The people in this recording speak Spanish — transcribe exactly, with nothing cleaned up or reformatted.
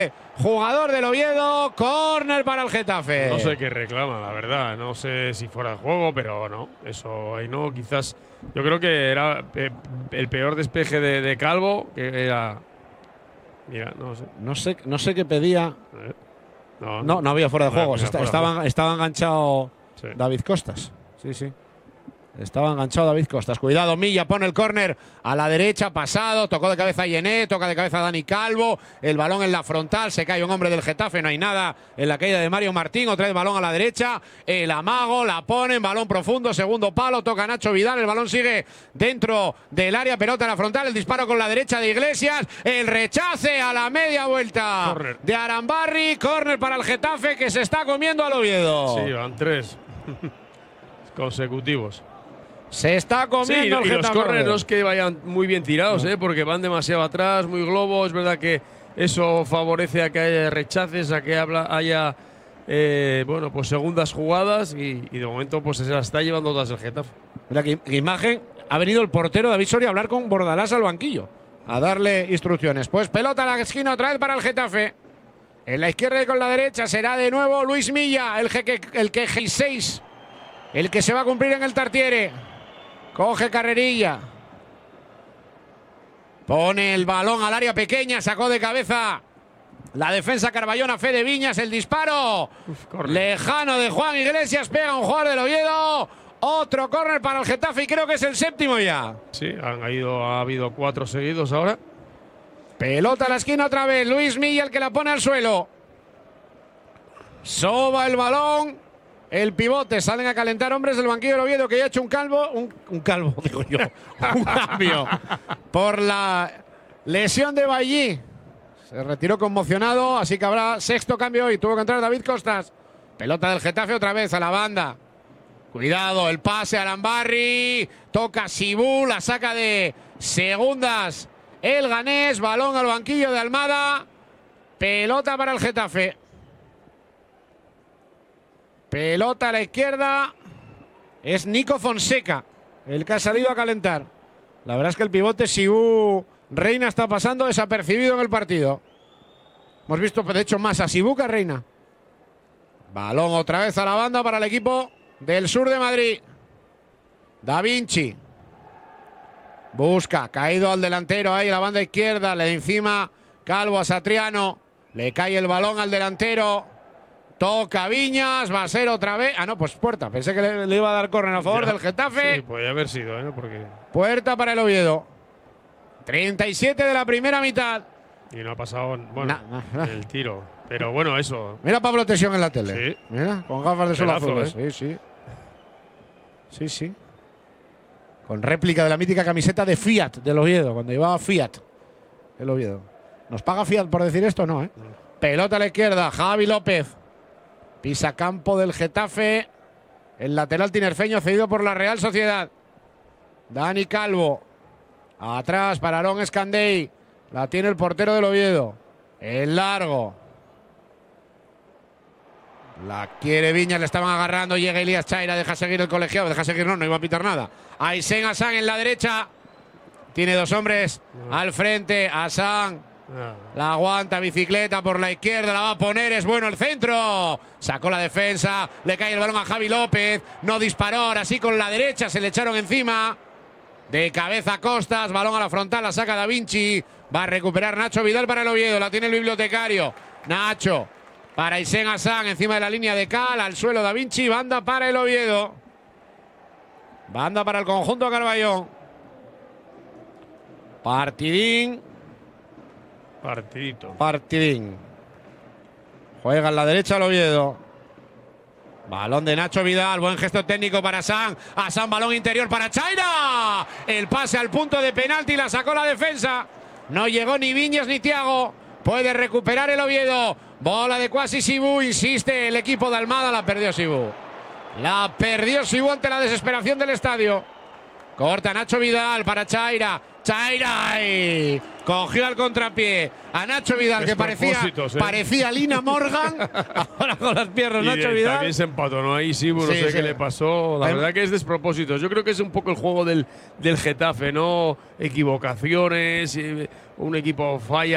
Jugador del Oviedo, córner para el Getafe. No sé qué reclama, la verdad. No sé si fuera de juego, pero no. Eso ahí no, quizás. Yo creo que era el peor despeje de, de Calvo, que era. Mira, no sé. No sé, no sé qué pedía. No, no, no había fuera de no, juego. no, Está, fuera estaba, de juego. estaba enganchado Sí. David Costas. Sí, sí. Estaba enganchado David Costas. Cuidado, Milla pone el córner a la derecha, pasado, tocó de cabeza Yené, toca de cabeza Dani Calvo, el balón en la frontal, se cae un hombre del Getafe, no hay nada en la caída de Mario Martín, otra vez balón a la derecha, el amago, la ponen, balón profundo, segundo palo, toca Nacho Vidal, el balón sigue dentro del área, pelota en la frontal, el disparo con la derecha de Iglesias, el rechace a la media vuelta Corner. de Arambarri, córner para el Getafe que se está comiendo al Oviedo. Sí, van tres consecutivos. Se está comiendo Sí, el y los Getafe. corners no es que vayan muy bien tirados, ¿eh? Porque van demasiado atrás, muy globos. Es verdad que eso favorece a que haya rechaces, a que habla, haya eh, bueno, pues segundas jugadas y, y de momento pues se las está llevando todas el Getafe. Mira qué imagen. Ha venido el portero David Soria a hablar con Bordalás al banquillo, a darle instrucciones. Pues pelota a la esquina otra vez para el Getafe. En la izquierda y con la derecha será de nuevo Luis Milla, el que, el que G seis, el que se va a cumplir en el Tartiere. Coge carrerilla. Pone el balón al área pequeña. Sacó de cabeza la defensa Carballona. Fede Viñas. El disparo Uf, lejano de Juan Iglesias. Pega un jugador del Oviedo. Otro córner para el Getafe y creo que es el séptimo ya. Sí, han ido, ha habido cuatro seguidos ahora. Pelota a la esquina otra vez. Luis Milla el que la pone al suelo. Soba el balón. El pivote, salen a calentar hombres del banquillo del Oviedo que ya ha hecho un calvo, un, un calvo, digo yo, un cambio por la lesión de Bailly. Se retiró conmocionado, así que habrá sexto cambio y tuvo que entrar David Costas. Pelota del Getafe otra vez a la banda. Cuidado, el pase a Arambarri, toca Sibú, la saca de segundas el ganés, balón al banquillo de Almada, pelota para el Getafe. Pelota a la izquierda. Es Nico Fonseca el que ha salido a calentar. La verdad es que el pivote Sibú Reina está pasando desapercibido en el partido. Hemos visto, de hecho, más a Sibú que a Reina. Balón otra vez a la banda para el equipo del sur de Madrid. Da Vinci. Busca, caído al delantero ahí, la banda izquierda. Le da encima Calvo a Satriano. Le cae el balón al delantero. Toca Viñas, va a ser otra vez. Ah, no, pues puerta. Pensé que le, le iba a dar córner a favor Ya, del Getafe. Sí, podría haber sido, ¿eh? Porque. Puerta para el Oviedo. treinta y siete de la primera mitad. Y no ha pasado, bueno, Na, na, na. el tiro. Pero bueno, eso. Mira a Pablo Tesión en la tele. Sí. Mira, con gafas de sol Pedazo, azules. ¿eh? Sí, sí. Sí, sí. Con réplica de la mítica camiseta de Fiat del Oviedo, cuando llevaba Fiat el Oviedo. ¿Nos paga Fiat por decir esto? No, ¿eh? Pelota a la izquierda, Javi López. Pisa campo del Getafe. El lateral tinerfeño cedido por la Real Sociedad. Dani Calvo. Atrás para Aarón Escandey. La tiene el portero del Oviedo. El largo. La quiere Viñas, le estaban agarrando. Llega Elías Chaira, deja seguir el colegiado. Deja seguir, no, no iba a pitar nada. Aysén Hassan en la derecha. Tiene dos hombres al frente. Hassan. La aguanta, bicicleta por la izquierda, la va a poner, es bueno el centro. Sacó la defensa, le cae el balón a Javi López. No disparó, ahora sí con la derecha, se le echaron encima. De cabeza Costas, balón a la frontal, la saca Da Vinci. Va a recuperar Nacho Vidal para el Oviedo, la tiene el bibliotecario. Nacho, para Aysén Hassan, encima de la línea de cal, al suelo Da Vinci, banda para el Oviedo. Banda para el conjunto Carballón. Partidín. Partidito. Partidín. Juega en la derecha el Oviedo. Balón de Nacho Vidal. Buen gesto técnico para Hassan. Hassan, balón interior para Chaira. El pase al punto de penalti. La sacó la defensa. No llegó ni Viñas ni Thiago. Puede recuperar el Oviedo. Bola de Kwasi Sibú. Insiste el equipo de Almada. La perdió Sibú. La perdió Sibú ante la desesperación del estadio. Corta Nacho Vidal para Chaira. Chaira y cogió al contrapié a Nacho Vidal, que parecía, ¿eh? parecía Lina Morgan. Ahora con las piernas y Nacho de, Vidal. También se empató, ¿no? Ahí sí, no Sí, sé sí. qué le pasó. La Hay- verdad que es despropósito. Yo creo que es un poco el juego del, del Getafe, ¿no? Equivocaciones, eh, un equipo falla.